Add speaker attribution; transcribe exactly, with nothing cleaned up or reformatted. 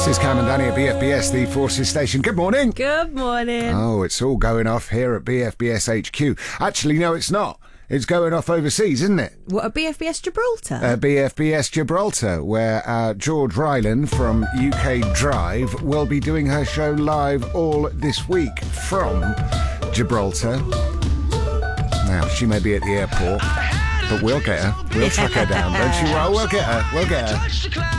Speaker 1: This is Cam and Danny at B F B S, the Forces Station. Good morning.
Speaker 2: Good morning.
Speaker 1: Oh, it's all going off here at B F B S H Q. Actually, no, it's not. It's going off overseas, isn't it?
Speaker 2: What, a B F B S Gibraltar?
Speaker 1: Uh, B F B S Gibraltar, where uh, George Ryland from U K Drive will be doing her show live all this week from Gibraltar. Now, she may be at the airport, but we'll get her. We'll track her down, don't you? Well, we'll get her. We'll get her.